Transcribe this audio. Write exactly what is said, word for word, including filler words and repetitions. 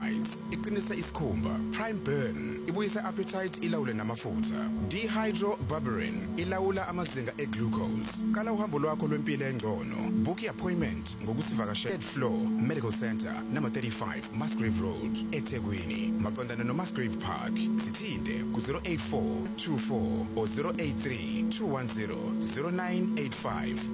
Nights iqinisa isikhumba. Prime Burn ibuyisa appetite ilawule namafutha. Dehydroberberine ilawula amazinga eglucose. Kala uhambo lwakho lwempilo engcono. Book i-appointment ngokusivakashela Floor Medical Center number thirty-five Musgrave Road eThekwini. Maqondana no Musgrave Park. Sithinte ku zero eight four two four or zero eight three two one zero zero nine eight five.